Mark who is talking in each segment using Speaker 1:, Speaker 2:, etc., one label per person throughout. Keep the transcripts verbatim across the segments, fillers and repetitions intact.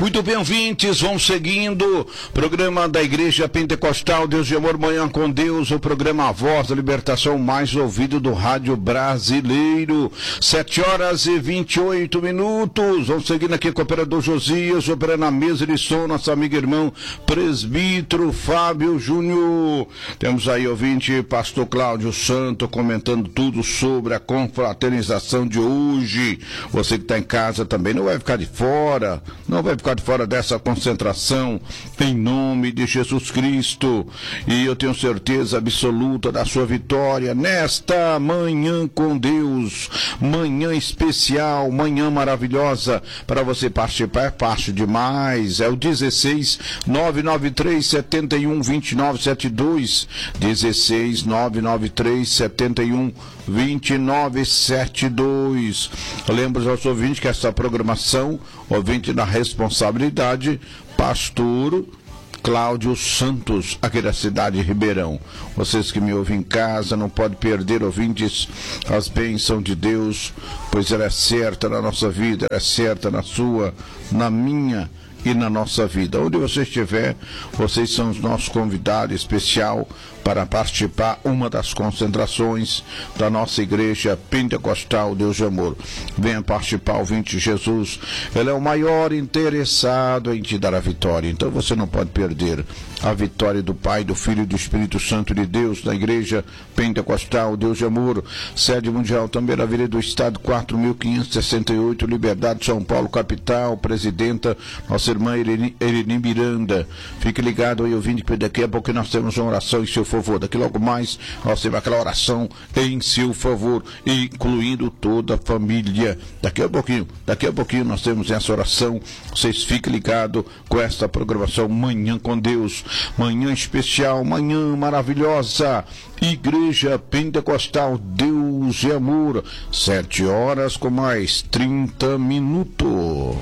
Speaker 1: Muito bem, ouvintes, vamos seguindo. Programa da Igreja Pentecostal Deus de Amor, Manhã com Deus, o programa A Voz da Libertação mais ouvido do rádio brasileiro. Sete horas e vinte e oito minutos. Vamos seguindo aqui com o operador Josias, operando na mesa de som, nosso amigo e irmão presbítero Fábio Júnior. Temos aí, ouvinte, pastor Cláudio Santo comentando tudo sobre a confraternização de hoje. Você que está em casa também não vai ficar de fora, não vai ficar de fora dessa concentração, em nome de Jesus Cristo. E eu tenho certeza absoluta da sua vitória nesta manhã com Deus, manhã especial, manhã maravilhosa. Para você participar é fácil demais, é o dezesseis nove nove três sete um dois nove sete dois, dezesseis nove nove três sete um dois nove sete dois. Lembro aos ouvintes que essa programação, ouvinte da responsabilidade, pastor Cláudio Santos, aqui da cidade de Ribeirão. Vocês que me ouvem em casa, não podem perder, ouvintes, as bênçãos de Deus, pois ela é certa na nossa vida, ela é certa na sua, na minha e na nossa vida. Onde você estiver, vocês são os nossos convidados especial para participar uma das concentrações da nossa Igreja Pentecostal Deus de Amor. Venha participar, ouvinte. Jesus, ele é o maior interessado em te dar a vitória, então você não pode perder a vitória do Pai, do Filho e do Espírito Santo de Deus, da Igreja Pentecostal Deus de Amor, sede mundial também na Avenida do Estado, quatro mil quinhentos e sessenta e oito, Liberdade, São Paulo, capital. Presidenta, nossa irmã Eleni, Eleni Miranda. Fique ligado aí, ouvinte, porque daqui a pouco nós temos uma oração em seu favor. Daqui logo mais nós temos aquela oração em seu favor, incluindo toda a família. Daqui a pouquinho, daqui a pouquinho nós temos essa oração. Vocês fiquem ligados com essa programação Manhã com Deus, manhã especial, manhã maravilhosa. Igreja Pentecostal Deus de Amor, sete horas com mais trinta minutos.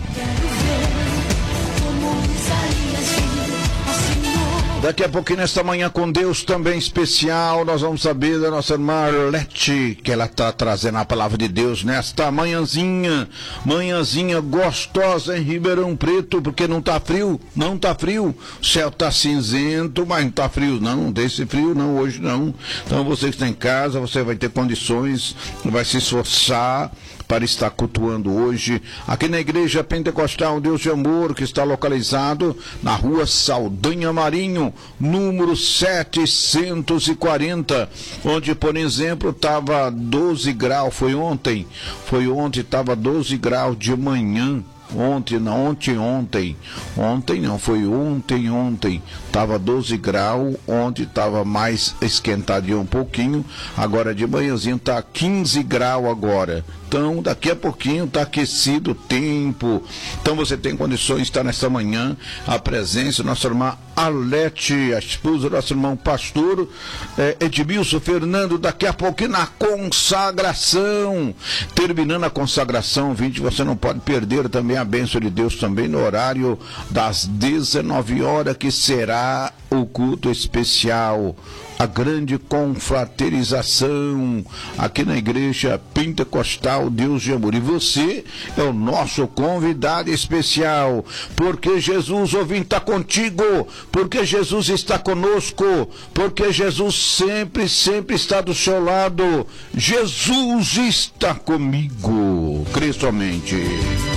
Speaker 1: Daqui a pouquinho, nesta manhã com Deus também especial, nós vamos saber da nossa irmã Arlete, que ela está trazendo a palavra de Deus nesta manhãzinha, manhãzinha gostosa em Ribeirão Preto, porque não está frio, não está frio, o céu está cinzento, mas não está frio, não, não deixe frio não, hoje não. Então você que está em casa, você vai ter condições, vai se esforçar para estar cultuando hoje, aqui na Igreja Pentecostal Deus de Amor, que está localizado na rua Saldanha Marinho, número setecentos e quarenta, onde, por exemplo, estava doze graus, foi ontem, foi ontem, estava doze graus de manhã. Ontem, não, ontem, ontem, ontem não, foi ontem, ontem, estava doze graus, ontem estava mais esquentadinho um pouquinho, agora de manhãzinho está quinze graus agora. Então, daqui a pouquinho está aquecido o tempo. Então, você tem condições de estar nessa manhã, a presença da nossa irmã Arlete, a esposa do nosso irmão pastor é, Edmilson Fernando, daqui a pouquinho na consagração. Terminando a consagração, vinte, você não pode perder também a bênção de Deus também no horário das dezenove horas, que será o culto especial, a grande confraternização aqui na Igreja Pentecostal Deus de Amor. E você é o nosso convidado especial, porque Jesus, ouvinte, está contigo, porque Jesus está conosco, porque Jesus sempre, sempre está do seu lado. Jesus está comigo. Crê somente.